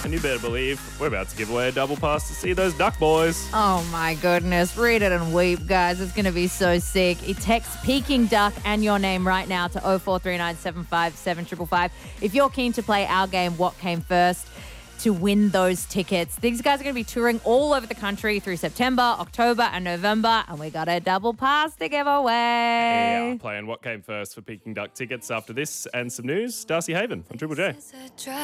And you better believe we're about to give away a double pass to see those Duck Boys. Oh my goodness. Read it and weep, guys. It's going to be so sick. Text Peking Duck and your name right now to 0439 757 555 if you're keen to play our game, What Came First, to win those tickets. These guys are going to be touring all over the country through September, October, and November, and we got a double pass to give away. Yeah, playing What Came First for Peking Duck tickets after this and some news. Darcy Haven on Triple J.